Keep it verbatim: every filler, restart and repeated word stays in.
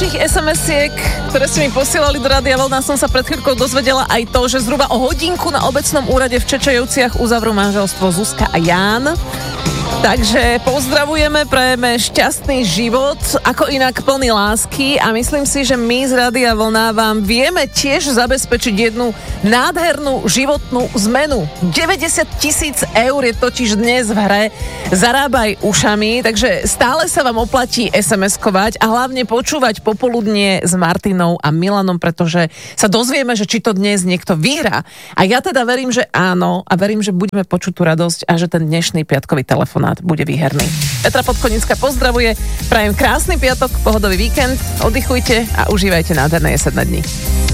vašich es em esiek, ktoré ste mi posielali do Rádia Vlna, som sa pred chvíľkou dozvedela aj to, že zhruba o hodinku na obecnom úrade v Čečajovciach uzavrú manželstvo Zuzka a Ján. Takže pozdravujeme, prajeme šťastný život, ako inak plný lásky a myslím si, že my z Rádia Vlna vám vieme tiež zabezpečiť jednu nádhernú životnú zmenu. deväťdesiat tisíc eur je totiž dnes v hre Zarábaj ušami, takže stále sa vám oplatí es em eskovať a hlavne počúvať Popoludnie s Martinou a Milanom, pretože sa dozvieme, že či to dnes niekto vyhrá. A ja teda verím, že áno a verím, že budeme počuť tú radosť a že ten dnešný piatkový telefonát bude výherný. Petra Podkonická pozdravuje, prajem krásny piatok, pohodový víkend, oddychujte a užívajte nádherné jesenné dni.